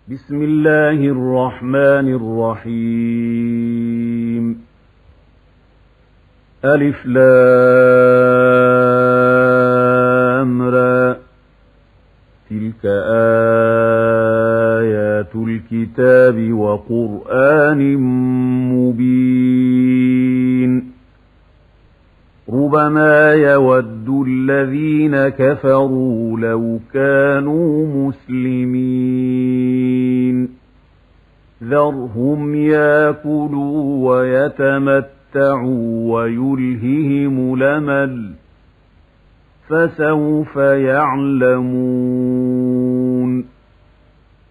بسم الله الرحمن الرحيم ألف لام را تلك آيات الكتاب وقرآن مبين ربما يود الذين كفروا لو كانوا مسلمين ذرهم ياكلوا ويتمتعوا ويلههم الأمل فسوف يعلمون